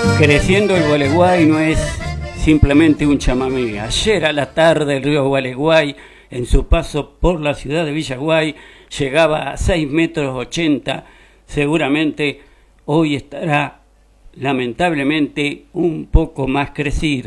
Creciendo el Gualeguay no es simplemente un chamamé. Ayer a la tarde el río Gualeguay, en su paso por la ciudad de Villaguay, llegaba a 6,80 metros. Seguramente hoy estará lamentablemente un poco más crecido.